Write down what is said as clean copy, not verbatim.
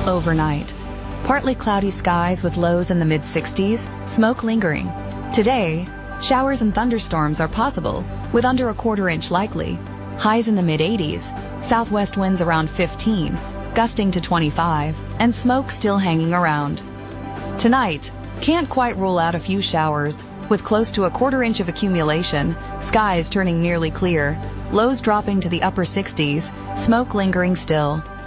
Overnight. Partly cloudy skies with lows in the mid-60s, smoke lingering. Today, showers and thunderstorms are possible, with under a quarter-inch likely. Highs in the mid-80s, southwest winds around 15, gusting to 25, and smoke still hanging around. Tonight, can't quite rule out a few showers, with close to a quarter-inch of accumulation, skies turning nearly clear, lows dropping to the upper 60s, smoke lingering still.